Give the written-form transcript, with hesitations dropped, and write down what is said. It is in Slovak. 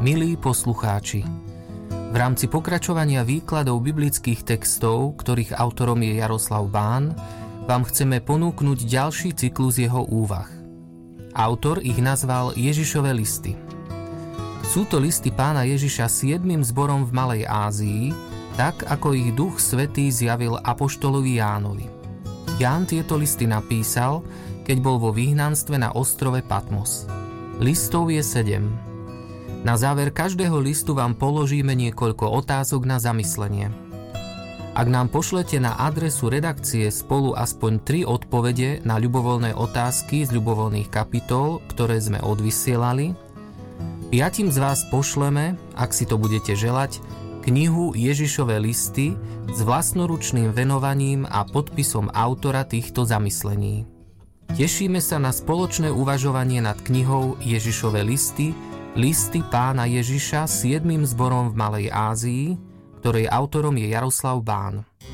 Milí poslucháči, v rámci pokračovania výkladov biblických textov, ktorých autorom je Jaroslav Bán, vám chceme ponúknuť ďalší cyklus jeho úvah. Autor ich nazval Ježišove listy. Sú to listy Pána Ježiša 7. zborom v Malej Ázii, tak ako ich Duch Svätý zjavil apoštolovi Jánovi. Ján tieto listy napísal, keď bol vo vyhnanstve na ostrove Patmos. Listov je 7. Na záver každého listu vám položíme niekoľko otázok na zamyslenie. Ak nám pošlete na adresu redakcie spolu aspoň 3 odpovede na ľubovoľné otázky z ľubovoľných kapitol, ktoré sme odvysielali, 5 z vás pošleme, ak si to budete želať, knihu Ježišove listy s vlastnoručným venovaním a podpisom autora týchto zamyslení. Tešíme sa na spoločné uvažovanie nad knihou Ježišove listy, listy Pána Ježiša 7. zborom v Malej Ázii, ktorej autorom je Jaroslav Bán.